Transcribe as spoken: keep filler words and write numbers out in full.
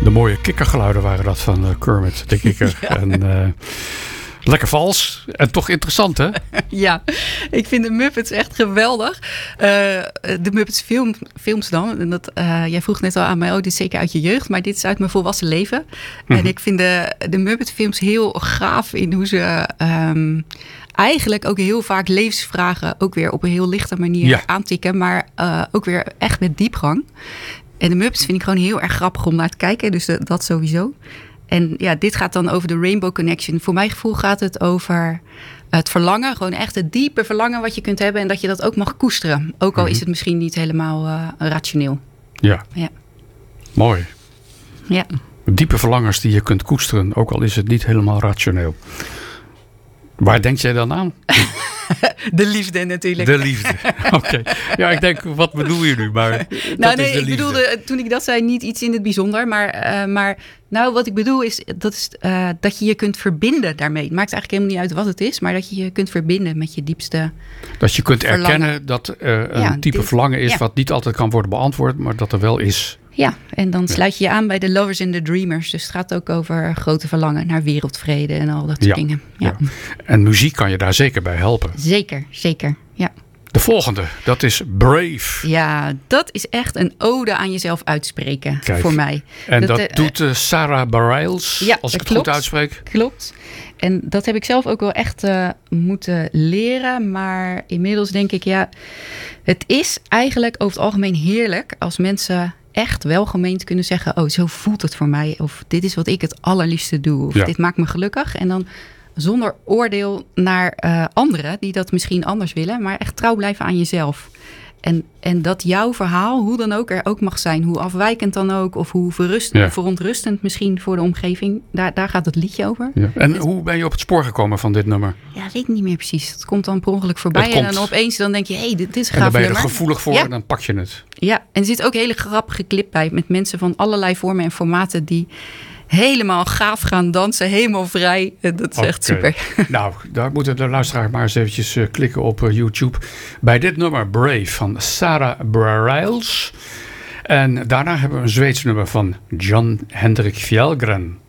De mooie kikkergeluiden waren dat van uh, Kermit de Kikker. Ja. En, uh, lekker vals en toch interessant, hè? Ja, ik vind de Muppets echt geweldig. Uh, de Muppets film, films dan. En dat, uh, jij vroeg net al aan mij, oh, dit is zeker uit je jeugd. Maar dit is uit mijn volwassen leven. Mm-hmm. En ik vind de, de Muppet films heel gaaf in hoe ze... Um, eigenlijk ook heel vaak levensvragen ook weer op een heel lichte manier ja. aantikken. Maar uh, ook weer echt met diepgang. En de Muppets vind ik gewoon heel erg grappig om naar te kijken. Dus de, dat sowieso. En ja, dit gaat dan over de Rainbow Connection. Voor mijn gevoel gaat het over het verlangen. Gewoon echt het diepe verlangen wat je kunt hebben. En dat je dat ook mag koesteren. Ook al mm-hmm. is het misschien niet helemaal uh, rationeel. Ja. ja. Mooi. Ja. Diepe verlangens die je kunt koesteren. Ook al is het niet helemaal rationeel. Waar denk jij dan aan? De liefde natuurlijk. De liefde, oké. Okay. Ja, ik denk, wat bedoel je nu? Maar nou nee, ik bedoelde, toen ik dat zei, niet iets in het bijzonder. Maar, uh, maar nou, wat ik bedoel is, dat, is uh, dat je je kunt verbinden daarmee. Het maakt eigenlijk helemaal niet uit wat het is. Maar dat je je kunt verbinden met je diepste Dat je kunt verlangen. erkennen dat uh, een ja, type dit, verlangen is... Ja. wat niet altijd kan worden beantwoord, maar dat er wel is... Ja, en dan sluit je je aan bij de Lovers and the Dreamers. Dus het gaat ook over grote verlangen naar wereldvrede en al dat soort ja, dingen. Ja. Ja. En muziek kan je daar zeker bij helpen. Zeker, zeker, ja. De volgende, dat is Brave. Ja, dat is echt een ode aan jezelf uitspreken. Kijk, voor mij. En dat, dat uh, doet uh, Sarah Bareilles, ja, als ik het klopt, goed uitspreek. Klopt. En dat heb ik zelf ook wel echt uh, moeten leren. Maar inmiddels denk ik, ja, het is eigenlijk over het algemeen heerlijk als mensen... echt welgemeend kunnen zeggen... oh, zo voelt het voor mij. Of dit is wat ik het allerliefste doe. Of ja. dit maakt me gelukkig. En dan zonder oordeel naar uh, anderen... die dat misschien anders willen. Maar echt trouw blijven aan jezelf. En, en dat jouw verhaal, hoe dan ook, er ook mag zijn. Hoe afwijkend dan ook. Of hoe verrustend, ja. verontrustend misschien voor de omgeving. Daar, daar gaat het liedje over. Ja. En het, hoe ben je op het spoor gekomen van dit nummer? Ja, weet ik niet meer precies. Het komt dan per ongeluk voorbij. En dan opeens dan denk je, hé, hey, dit, dit is een gaaf nummer. En dan ben je nummer. er gevoelig voor ja. en dan pak je het. Ja, en er zit ook een hele grappige clip bij. Met mensen van allerlei vormen en formaten die... helemaal gaaf gaan dansen, helemaal vrij. Dat is okay. echt super. Nou, daar moeten de luisteraars maar eens eventjes uh, klikken op uh, YouTube. Bij dit nummer Brave van Sarah Bareilles. En daarna hebben we een Zweeds nummer van John Hendrik Fjällgren.